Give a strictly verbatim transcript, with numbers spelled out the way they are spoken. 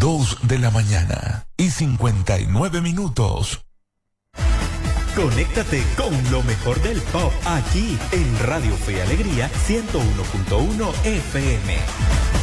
Dos de la mañana y cincuenta y nueve minutos. Conéctate con lo mejor del pop aquí en Radio Fe y Alegría ciento uno punto uno F M.